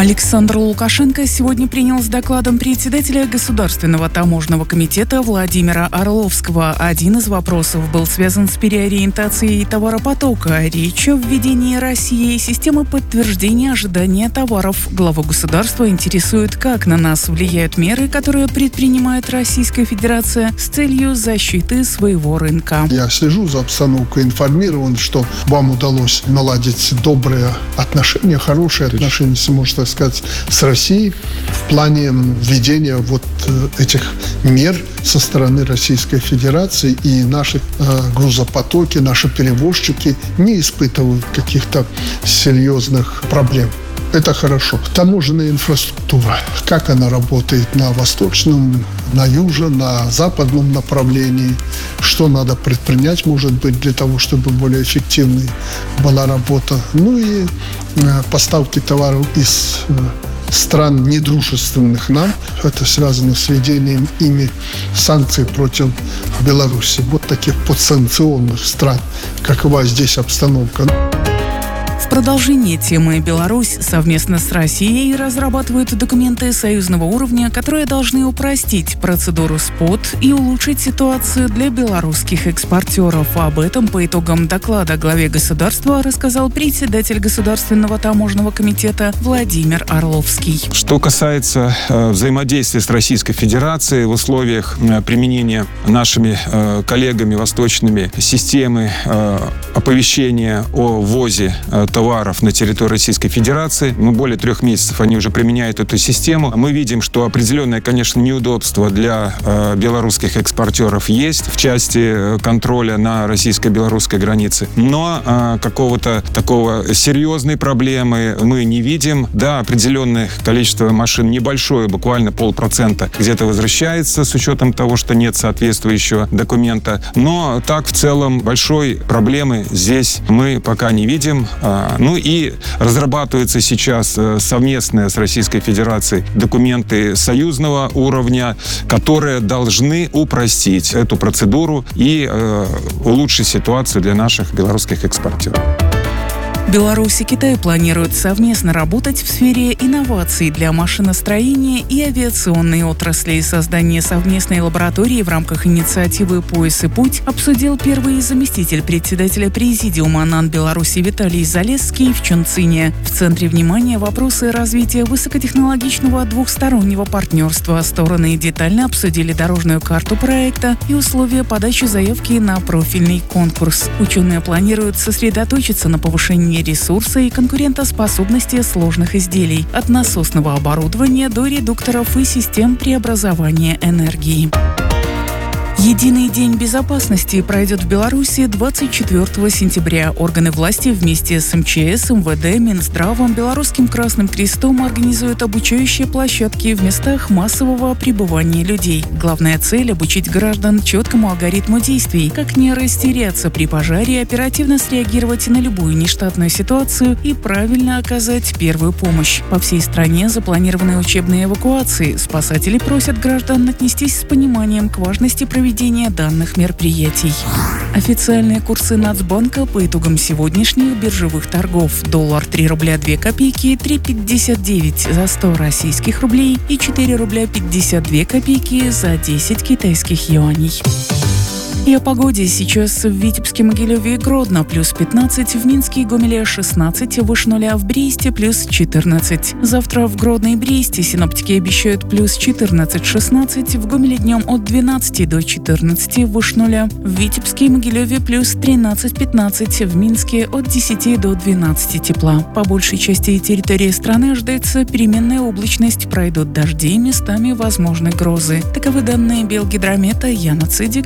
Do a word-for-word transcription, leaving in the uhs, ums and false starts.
Александр Лукашенко сегодня принял с докладом председателя Государственного таможенного комитета Владимира Орловского. Один из вопросов был связан с переориентацией товаропотока. Речь о введении Россией системы подтверждения ожидания товаров. Главу государства интересует, как на нас влияют меры, которые предпринимает Российская Федерация с целью защиты своего рынка. Я слежу за обстановкой, информирован, что вам удалось наладить добрые отношения, хорошие отношения, если можно так сказать, с Россией в плане введения вот этих мер со стороны Российской Федерации, и наши э, грузопотоки, наши перевозчики не испытывают каких-то серьезных проблем. Это хорошо. Таможенная инфраструктура. Как она работает на восточном, на южном, на западном направлении. Что надо предпринять, может быть, для того, чтобы более эффективной была работа. Ну и э, поставки товаров из э, стран недружественных нам. Это связано с введением ими санкций против Беларуси. Вот таких подсанкционных стран. Какова здесь обстановка? В продолжение темы Беларусь совместно с Россией разрабатывает документы союзного уровня, которые должны упростить процедуру СПОТ и улучшить ситуацию для белорусских экспортеров. Об этом по итогам доклада главе государства рассказал председатель Государственного таможенного комитета Владимир Орловский. Что касается э, взаимодействия с Российской Федерацией в условиях э, применения нашими э, коллегами восточными системы э, оповещения о ввозе э, товаров на территории Российской Федерации. Ну, более трех месяцев они уже применяют эту систему. Мы видим, что определенное, конечно, неудобство для э, белорусских экспортеров есть в части контроля на российско-белорусской границе. Но э, какого-то такого серьезной проблемы мы не видим. Да, определенное количество машин небольшое, буквально полпроцента, где-то возвращается с учетом того, что нет соответствующего документа. Но так в целом большой проблемы здесь мы пока не видим. Ну и разрабатываются сейчас совместные с Российской Федерацией документы союзного уровня, которые должны упростить эту процедуру и э, улучшить ситуацию для наших белорусских экспортеров. Беларусь и Китай планируют совместно работать в сфере инноваций для машиностроения и авиационной отрасли. Создание совместной лаборатории в рамках инициативы «Пояс и путь» обсудил первый заместитель председателя Президиума НАН Беларуси Виталий Залесский в Чунцине. В центре внимания вопросы развития высокотехнологичного двухстороннего партнерства. Стороны детально обсудили дорожную карту проекта и условия подачи заявки на профильный конкурс. Ученые планируют сосредоточиться на повышении ресурса и конкурентоспособности сложных изделий, от насосного оборудования до редукторов и систем преобразования энергии. Единый день безопасности пройдет в Беларуси двадцать четвёртого сентября. Органы власти вместе с эм че эс, эм вэ дэ, Минздравом, Белорусским Красным Крестом организуют обучающие площадки в местах массового пребывания людей. Главная цель – обучить граждан четкому алгоритму действий, как не растеряться при пожаре, оперативно среагировать на любую нештатную ситуацию и правильно оказать первую помощь. По всей стране запланированы учебные эвакуации. Спасатели просят граждан отнестись с пониманием к важности проведения данных мероприятий. Официальные курсы Нацбанка по итогам сегодняшних биржевых торгов. Доллар три рубля две копейки, три пятьдесят девять за сто российских рублей и четыре рубля пятьдесят две копейки за десять китайских юаней. И о погоде. Сейчас в Витебске, Могилеве и Гродно плюс пятнадцать, в Минске и Гомеле шестнадцать, выше нуля в Бресте плюс четырнадцать. Завтра в Гродно и Бресте синоптики обещают плюс четырнадцать-шестнадцать, в Гомеле днем от двенадцати до четырнадцати, выше нуля. В Витебске и Могилеве плюс тринадцать-пятнадцать, в Минске от десяти до двенадцати тепла. По большей части территории страны ожидается переменная облачность, пройдут дожди, местами возможны грозы. Таковы данные Белгидромета. Яна Цидик.